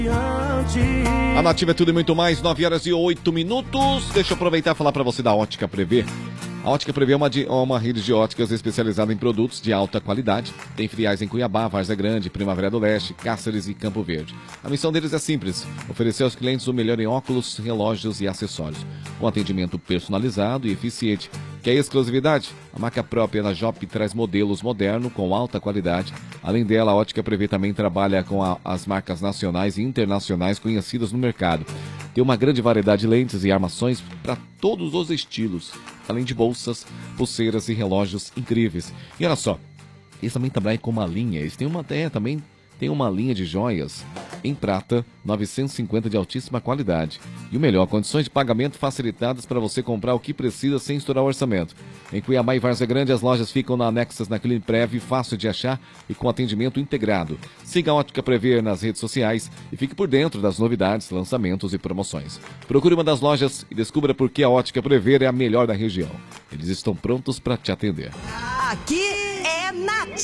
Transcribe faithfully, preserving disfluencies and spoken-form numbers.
A Nativa é tudo e muito mais, nove horas e oito minutos. Deixa eu aproveitar e falar para você da Ótica Prevê. A Ótica Prevê é uma, de, uma rede de óticas especializada em produtos de alta qualidade. Tem filiais em Cuiabá, Várzea Grande, Primavera do Leste, Cáceres e Campo Verde. A missão deles é simples: oferecer aos clientes o melhor em óculos, relógios e acessórios, com atendimento personalizado e eficiente. Quer exclusividade? A marca própria na Job traz modelos modernos com alta qualidade. Além dela, a Ótica Prevê também trabalha com a, as marcas nacionais e internacionais conhecidas no mercado. Tem uma grande variedade de lentes e armações para todos os estilos, além de bolsas, pulseiras e relógios incríveis. E olha só, eles também trabalham com uma linha, eles têm uma, é, também tem uma linha de joias em prata, novecentos e cinquenta de altíssima qualidade. E o melhor, condições de pagamento facilitadas para você comprar o que precisa sem estourar o orçamento. Em Cuiabá e Várzea Grande, as lojas ficam na anexas na Cliniprev, fácil de achar e com atendimento integrado. Siga a Ótica Prevê nas redes sociais e fique por dentro das novidades, lançamentos e promoções. Procure uma das lojas e descubra por que a Ótica Prevê é a melhor da região. Eles estão prontos para te atender. Aqui é Nativa.